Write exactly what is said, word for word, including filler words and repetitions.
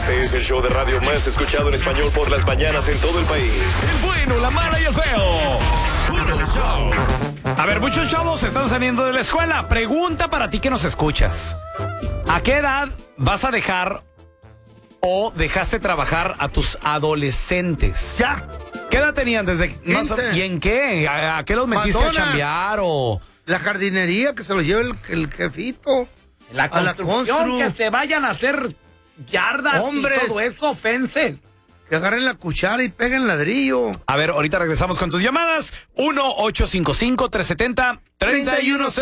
Este es el show de radio más escuchado en español por las mañanas en todo el país. El bueno, la mala y el feo. Puro show. A ver, muchos chavos están saliendo de la escuela. Pregunta para ti que nos escuchas. ¿A qué edad vas a dejar o dejaste trabajar a tus adolescentes? Ya. ¿Qué edad tenían desde más o- ¿Y en qué? ¿A, a qué los metiste Madonna. a chambear o...? La jardinería, que se lo lleve el, el jefito. La A la construcción, constru. que se vayan a hacer yardas Hombres. y todo eso, fences. Que agarren la cuchara y peguen ladrillo. A ver, ahorita regresamos con tus llamadas. uno ocho cinco cinco, tres siete cero, tres uno cero